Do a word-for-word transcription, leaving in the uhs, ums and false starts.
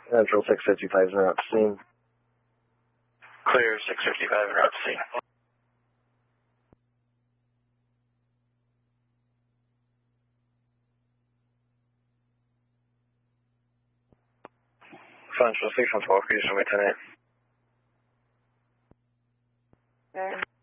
Central six fifty-five, route to scene. Clear six fifty-five, route to scene. Central six one twelve, Houston, ten eight. Okay.